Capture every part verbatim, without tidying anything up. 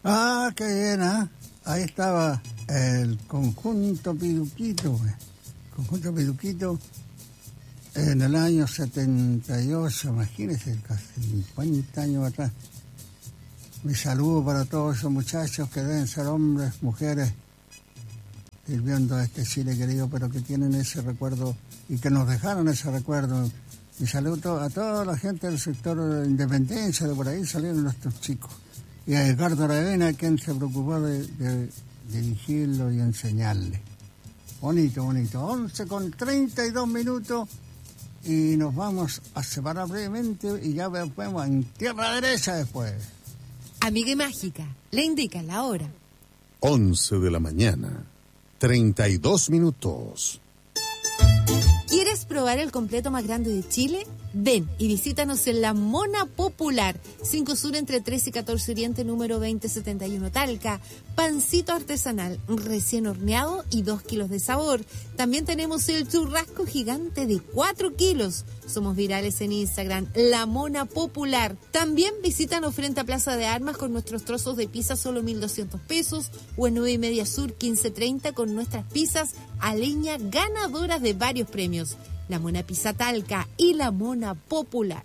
Ah, qué bien, ¿ah? ¿eh? Ahí estaba el conjunto Piduquito, güey. Conjunto Piduquito en el año setenta y ocho, imagínense, casi cincuenta años atrás. Mi saludo para todos esos muchachos que deben ser hombres, mujeres, sirviendo a este Chile querido, pero que tienen ese recuerdo y que nos dejaron ese recuerdo. Mi saludo a toda la gente del sector de Independencia, de por ahí salieron nuestros chicos. Y a Edgardo Aravena, quien se preocupó de, de, de dirigirlo y enseñarle. Bonito, bonito. once con treinta y dos minutos y nos vamos a separar brevemente y ya vemos en tierra derecha después. Amiga y mágica, le indica la hora. once de la mañana, treinta y dos minutos. ¿Quieres probar el completo más grande de Chile? Ven y visítanos en La Mona Popular, cinco Sur entre trece y catorce Oriente, número veinte setenta y uno Talca. Pancito artesanal, recién horneado y dos kilos de sabor. También tenemos el churrasco gigante de cuatro kilos. Somos virales en Instagram, La Mona Popular. También visítanos frente a Plaza de Armas con nuestros trozos de pizza solo mil doscientos pesos o en nueve y media Sur quince treinta con nuestras pizzas a leña ganadoras de varios premios. La Mona Pizza Talca y La Mona Popular.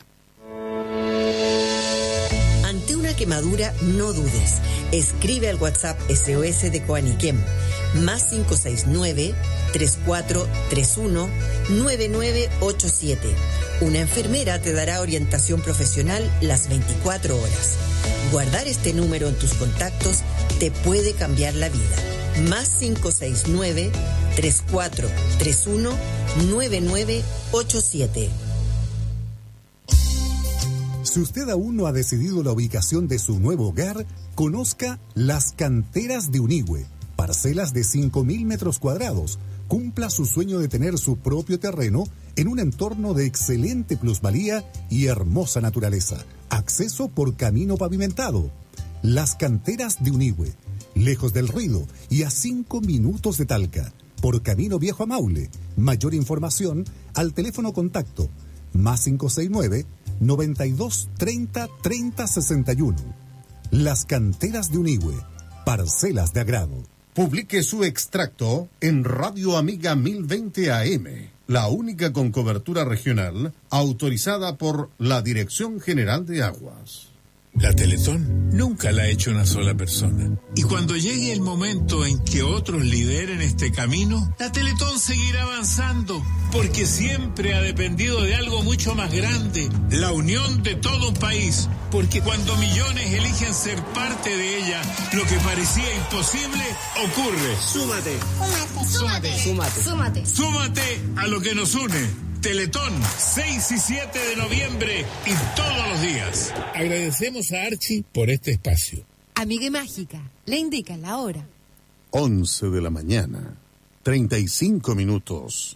Ante una quemadura, no dudes. Escribe al WhatsApp S O S de Coaniquem, más cinco seis nueve, tres cuatro tres uno, nueve nueve ocho siete. Una enfermera te dará orientación profesional las veinticuatro horas. Guardar este número en tus contactos te puede cambiar la vida. Más cinco seis nueve, tres cuatro tres uno, nueve nueve ocho siete. Si usted aún no ha decidido la ubicación de su nuevo hogar, conozca Las Canteras de Unigüe, parcelas de cinco mil metros cuadrados. Cumpla su sueño de tener su propio terreno en un entorno de excelente plusvalía y hermosa naturaleza. Acceso por camino pavimentado. Las Canteras de Unigüe, lejos del ruido y a cinco minutos de Talca, por camino viejo a Maule. Mayor información al teléfono contacto más cinco seis nueve, noventa y dos, treinta, treinta, sesenta y uno. Las Canteras de Unigüe, parcelas de agrado. Publique su extracto en Radio Amiga mil veinte A M, la única con cobertura regional autorizada por la Dirección General de Aguas. La Teletón nunca la ha hecho una sola persona. Y cuando llegue el momento en que otros lideren este camino, la Teletón seguirá avanzando, porque siempre ha dependido de algo mucho más grande, la unión de todo un país. Porque cuando millones eligen ser parte de ella, lo que parecía imposible ocurre. Súmate. Súmate. Súmate. Súmate. Súmate. Súmate a lo que nos une. Teletón, seis y siete de noviembre y todos los días. Agradecemos a Archie por este espacio. Amiga y mágica, le indica la hora. once de la mañana, treinta y cinco minutos.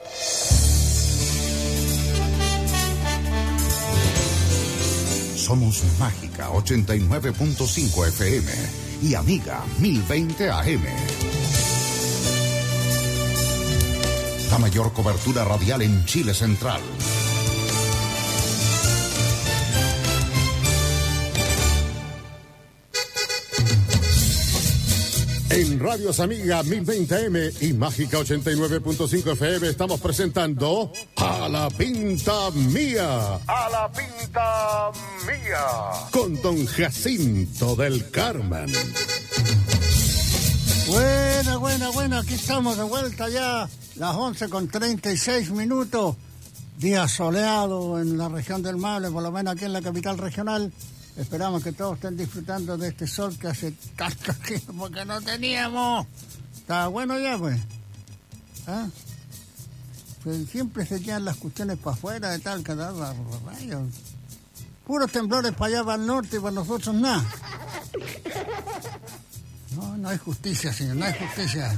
Somos Mágica ochenta y nueve punto cinco F M y Amiga mil veinte A M. La mayor cobertura radial en Chile Central. En Radios Amiga mil veinte A M y Mágica ochenta y nueve punto cinco F M estamos presentando A la Pinta Mía. A la Pinta Mía. Con don Jacinto del Carmen. Buena, buena, buena, aquí estamos de vuelta ya, las once con treinta y seis minutos, día soleado en la región del Maule, por lo menos aquí en la capital regional. Esperamos que todos estén disfrutando de este sol que hace tanto tiempo que no teníamos. Está bueno ya, pues. ¿Ah? Pues siempre se quedan las cuestiones para afuera de tal, cada rayos. Puros temblores para allá, para el norte, y para nosotros nada. No, no hay justicia, señor, no hay justicia.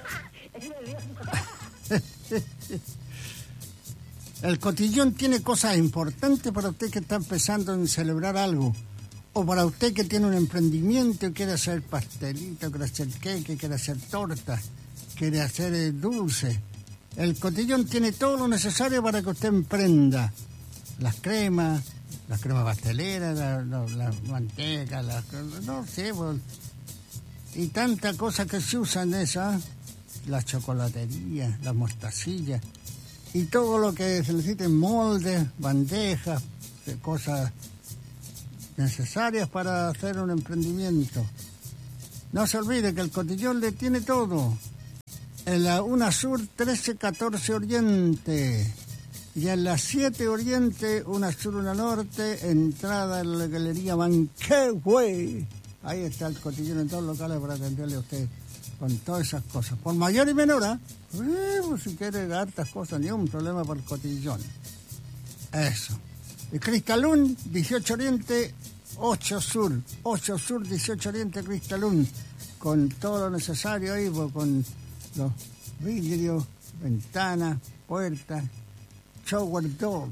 El cotillón tiene cosas importantes para usted que está empezando en celebrar algo. O para usted que tiene un emprendimiento, quiere hacer pastelito, quiere hacer queque, quiere hacer torta, quiere hacer eh, dulce. El cotillón tiene todo lo necesario para que usted emprenda. Las cremas, la crema pastelera, la, la, la manteca, la, no sé, pues, y tanta cosa que se usan de esa, la chocolatería, las mostacillas, y todo lo que se necesite, moldes, bandejas, cosas necesarias para hacer un emprendimiento. No se olvide que el Cotillón le tiene todo. En la UNASUR trece catorce Oriente y en la siete Oriente, UNASUR una Norte, entrada en la Galería Manquehue. Ahí está el Cotillón en todos los locales para atenderle a usted con todas esas cosas. Por mayor y menor, ¿eh? Eh, pues si quiere hartas cosas, ni un problema por el Cotillón. Eso. El Cristalún, dieciocho Oriente, ocho Sur. ocho Sur, dieciocho Oriente, Cristalún. Con todo lo necesario ahí, pues, con los vidrios, ventanas, puertas, shower doors,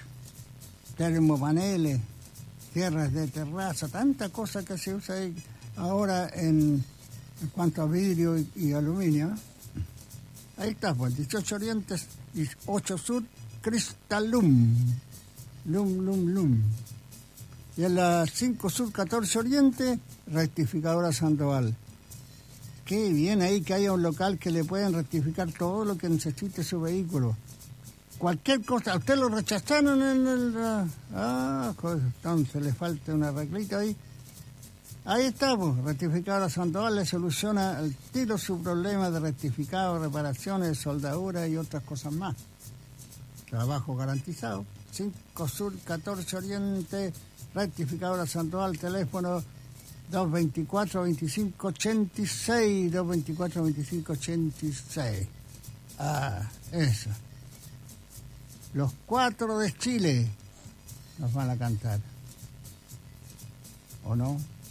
termopaneles, tierras de terraza, tanta cosa que se usa ahí ahora en, en cuanto a vidrio y, y aluminio. Ahí está, pues, dieciocho Oriente, ocho Sur, Cristalum, lum, lum, lum. Y en la cinco Sur, catorce Oriente, rectificadora Sandoval. Qué bien ahí que haya un local que le puedan rectificar todo lo que necesite su vehículo. Cualquier cosa, ¿a usted lo rechazaron en el... Ah, entonces le falta un arreglito ahí. Ahí estamos, rectificadora Sandoval le soluciona al tiro su problema de rectificado, reparaciones, soldadura y otras cosas más. Trabajo garantizado. cinco Sur, catorce Oriente, rectificadora Sandoval, teléfono dos veinticuatro, veinticinco ochenta y seis, dos veinticuatro, veinticinco ochenta y seis. Ah, eso. Los cuatro de Chile nos van a cantar. ¿O no?